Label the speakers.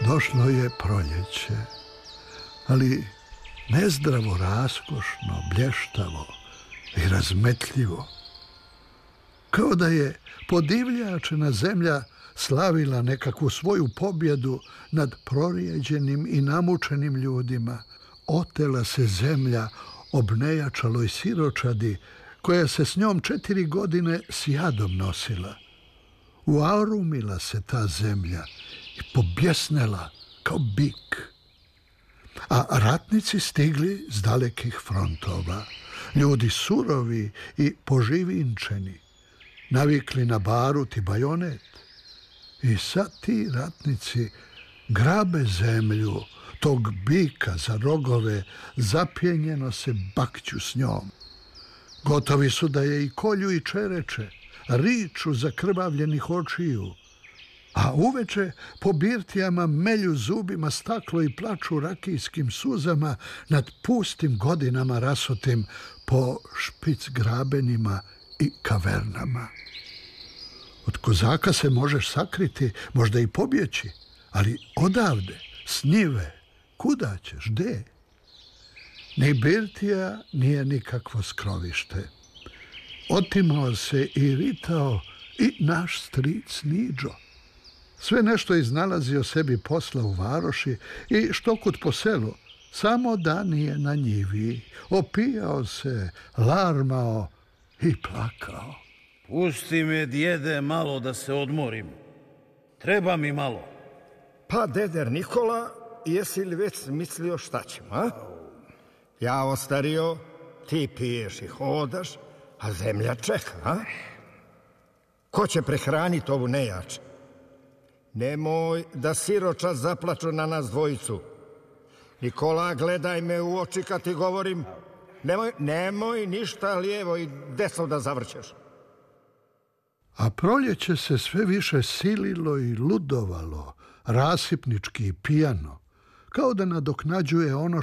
Speaker 1: Došlo je proljeće, ali nezdravo, raskošno, blještavo i razmetljivo. Kao da je podivljačena zemlja slavila nekakvu svoju pobjedu nad prorijeđenim i namučenim ljudima. Otela se zemlja obnejačaloj siročadi, koja se s njom 4 godine s jadom nosila. Uarumila se ta zemlja i pobjesnela kao bik. A ratnici stigli s dalekih frontova, ljudi surovi i poživinčeni, navikli na barut i bajonet. I sad ti ratnici grabe zemlju tog bika za rogove, zapjenjeno se bakću s njom. Gotovi su da je i kolju i čereče, riču zakrvavljenih očiju, a uveče po birtijama melju zubima staklo i plaču rakijskim suzama nad pustim godinama rasutim po špic grabenima i kavernama. Od kozaka se možeš sakriti, možda i pobjeći, ali odavde, s njive, kuda ćeš, gde? Ni birtija nije nikakvo skrovište. Otimao se i ritao i naš stric Niđo. Sve nešto iznalazio sebi posla u varoši i štokut po selu, samo da nije na njivi. Opijao se, larmao i plakao.
Speaker 2: Pusti me, djede, malo da se odmorim. Treba mi malo.
Speaker 3: Pa, deder Nikola, jesi li već mislio šta ćemo, a? Ja ostario, ti piješ i hodaš, a zemlja čeka, a? Ko će prehraniti ovu nejač? Nemoj da siroča zaplaču na nas dvojicu. Nikola, gledaj me u oči kad ti govorim. Nemoj ništa lijevo i desno da zavrćeš.
Speaker 1: A proljeće se sve više sililo i ludovalo, rasipnički i pijano, kao da nadoknađuje ono